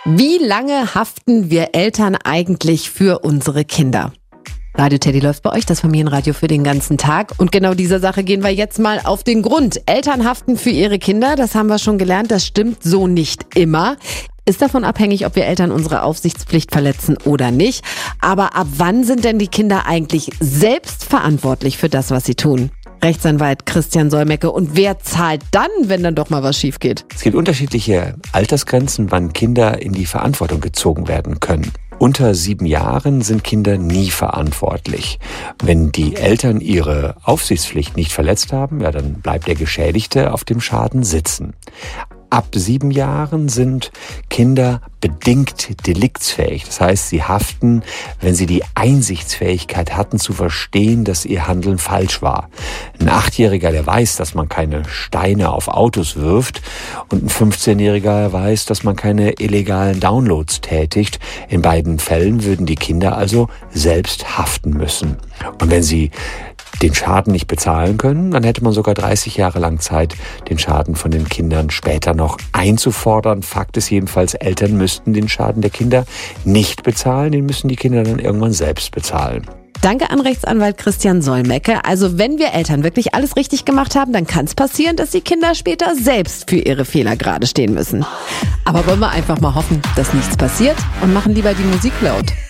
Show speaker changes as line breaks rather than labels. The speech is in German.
Wie lange haften wir Eltern eigentlich für unsere Kinder? Radio Teddy läuft bei euch, das Familienradio für den ganzen Tag. Und genau dieser Sache gehen wir jetzt mal auf den Grund. Eltern haften für ihre Kinder, das haben wir schon gelernt, das stimmt so nicht immer. Ist davon abhängig, ob wir Eltern unsere Aufsichtspflicht verletzen oder nicht. Aber ab wann sind denn die Kinder eigentlich selbst verantwortlich für das, was sie tun? Rechtsanwalt Christian Solmecke. Und wer zahlt dann, wenn dann doch mal was schief geht?
Es gibt unterschiedliche Altersgrenzen, wann Kinder in die Verantwortung gezogen werden können. Unter 7 Jahren sind Kinder nie verantwortlich. Wenn die Eltern ihre Aufsichtspflicht nicht verletzt haben, ja, dann bleibt der Geschädigte auf dem Schaden sitzen. Ab 7 Jahren sind Kinder bedingt deliktsfähig. Das heißt, sie haften, wenn sie die Einsichtsfähigkeit hatten, zu verstehen, dass ihr Handeln falsch war. Ein 8-Jähriger, der weiß, dass man keine Steine auf Autos wirft, und ein 15-Jähriger weiß, dass man keine illegalen Downloads tätigt. In beiden Fällen würden die Kinder also selbst haften müssen. Und wenn sie den Schaden nicht bezahlen können, dann hätte man sogar 30 Jahre lang Zeit, den Schaden von den Kindern später noch einzufordern. Fakt ist jedenfalls, Eltern müssten den Schaden der Kinder nicht bezahlen, den müssen die Kinder dann irgendwann selbst bezahlen.
Danke an Rechtsanwalt Christian Solmecke. Also wenn wir Eltern wirklich alles richtig gemacht haben, dann kann es passieren, dass die Kinder später selbst für ihre Fehler gerade stehen müssen. Aber wollen wir einfach mal hoffen, dass nichts passiert und machen lieber die Musik laut.